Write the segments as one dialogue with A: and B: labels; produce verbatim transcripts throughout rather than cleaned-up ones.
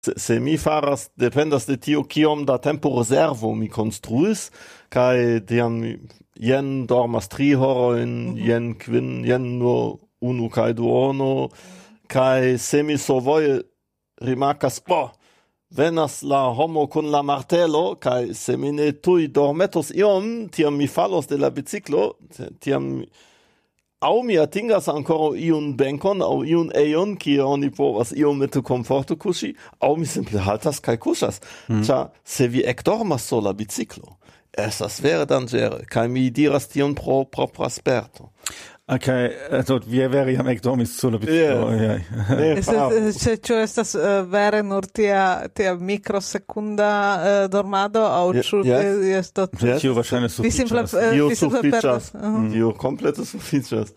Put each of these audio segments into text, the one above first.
A: Se, se mi faras, dependas de tio, kiom da tempo reservo mi konstruis, kai tiam jen dormas tri horojn, mm-hmm. jen kvin, jen nur unu kai duono, kai se mi sovoje rimarkas, oh, venas la homo kun la martelo, kai se mi ne tui dormetos iom, tiam mi falos de la biciclo, tiam au mi atingas ancora iun benkon, au iun eion, kie oni povas iomete komforte kuŝi, au mi simple haltas kaj kuŝas. Mm. Ĉar se vi ekdormas sur la biciklo, estas vere danĝere, kaj mi diras tion pro propra sperto.
B: Okay, also vi vere jam ekdormis sur la biciklo.
A: Yeah.
C: Ĉe ĉu estas uh, vere nur tia tia mikrosekunda uh, dormado aŭ ĉu estas
B: tio wahrscheinlich
C: vi simple
A: Tio
C: vi simple
A: sufiĉas.
C: perdas?
A: Tio komplete sufiĉas.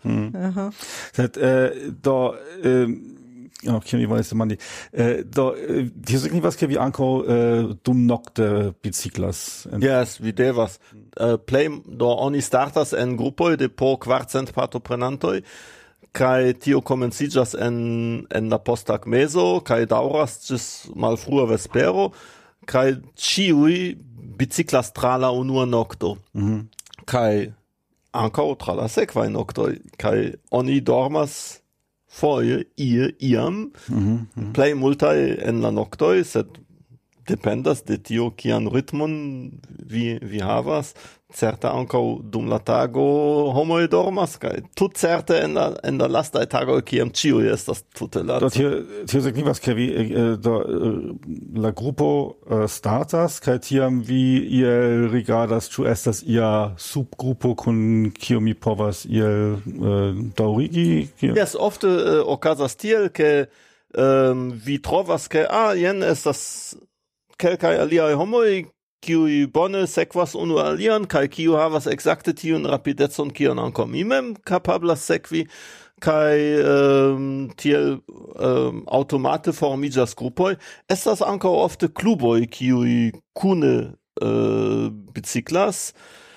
B: Sed uh, do uh, oh, kio mi volis demandi. Uh, do uh, tio signifas ke vi ankaŭ uh, dum nokte biciklas.
A: Yes, vi devas. Uh, play do oni startas en grupoj de po kvarcent partoprenantoj. Kai tio komenciĝas en en la posttagmezo kaj daŭras ĝis malfrua vespero kaj ĉiuj biciklas tra la unua nokto. Mm-hmm. Kaj ankaŭ tra la sekvaj noktoj kaj oni dormas foje ie iam mm-hmm. plej multaj en la noktoj, sed dependas de tio kian ritmon vi vi havas. Certe ankaŭ dum la tago homoj dormas kaj tut certe en la en la lastaj tagoj kiam ĉiuj estas tute laca.
B: Do tio tio signifas ke vi uh, do uh, la grupo uh, startas kaj tiam vi iel rigardas ĉu estas ia subgrupo kun kiu mi povas iel uh, daŭrigi.
A: Yes, ofte uh, okazas tiel ke um, vi trovas ke ah jen estas kelkaj aliaj homoj kiuj bone sekvas unu alian kaj kiu havas ekzakte tiun rapidecon kiun ankaŭ mi mem kapablas sekvi kaj um, tiel um, aŭtomate formiĝas grupoj. Estas ankaŭ ofte kluboj kiuj kune uh, biciklas.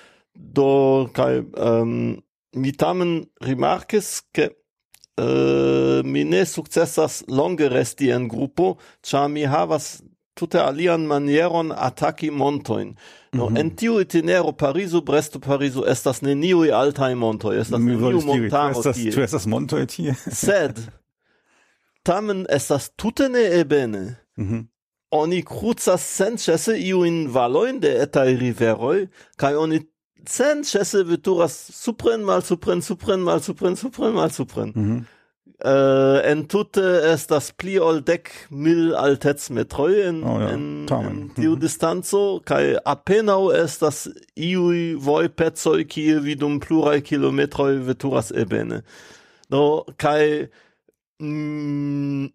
A: Do kaj um, mi tamen rimarkis ke uh, mi ne sukcesas longe resti en grupo, ĉar mi havas tute alian manieron ataki montojn. No, mm-hmm. En tiu itinero Parizo, Bresto, Parizo estas neniuj altaj montoj, estas neniu montaro tie.
B: Ĉu estas montoj tie?
A: Sed tamen estas tute neebene. Mm-hmm. Oni krucas senĉese iujn valojn de etaj riveroj, kaj oni senĉese veturas supren, malsupren, supren, malsupren, supren, malsupren. Mm-hmm. Uh, en tute estas pli ol dek mil altecmetroj en,
B: oh, ja.
A: en,
B: en
A: tiu mm-hmm. distanco, kaj apenaŭ estas iuj vojpecoj, kie vi dum pluraj kilometroj veturas ebene. Do, kaj mm,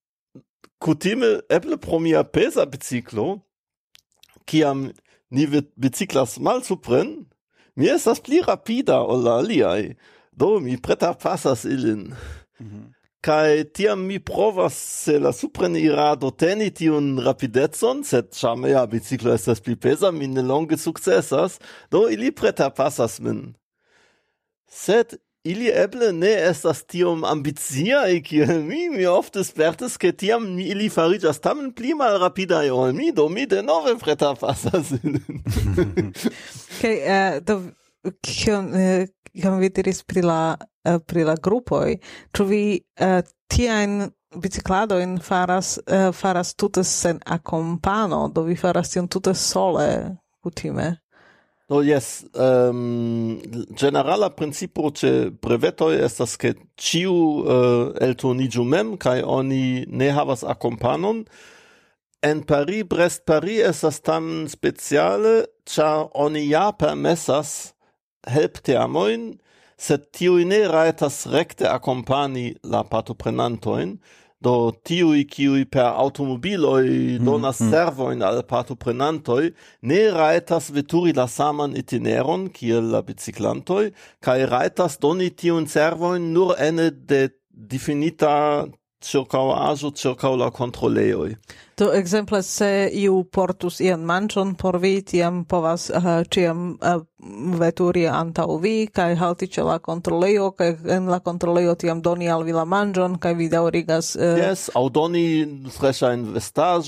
A: kutime eble pro mia peza biciklo, kiam ni biciklas malsupren, mi estas pli rapida ol la aliaj. Do, mi preterpasas ilin. Mm-hmm. Kai tiam mi provas se la suprenirado teni tiun rapidecon, sed ĉar mia biciklo estas pli peza, mi ne longe sukcesas, do ili preterpasas min. Sed ili eble ne estas tiom ambiciaj kiel mi, mi ofte spertis, ke tiam ili fariĝas tamen pli malrapidaj ol mi, do mi denove preterpasas ilin.
C: Okay, uh, do kion uh, kiam vi diris pri la uh, pri la grupoj, ĉu vi uh, tiajn bicikladojn faras uh, faras tute sen akompano, do vi faras tion tute sole kutime?
A: Do yes, um, generala principo ĉe brevetoj estas ke ĉiu uh, elturniĝu mem kaj oni ne havas akompanon. En Paris, Brest, Paris estas tamen speciale, ĉar oni ja permesas helpteamojn, sed tiuj ne rajtas rekte akompani la partoprenantojn, do tiuj kiuj per aŭtomobiloj donas mm, servojn al partoprenantoj ne rajtas veturi la saman itineron kiel la biciklantoj, kaj rajtas doni tiun servojn nur ene de difinita circauaĵo ĉirkaŭ la kontrolejoj.
C: Do exemple, se iu portus ian manĝon por vi, tiam povas uh, ĉiam uh, veturi antaŭ vi kaj halti ĉe la kontrolejo, kaj en la kontrolejo tiam doni al vi la manĝon, kaj vi daŭrigas... Uh,
A: Yes, aŭ doni freŝajn vestaĵojn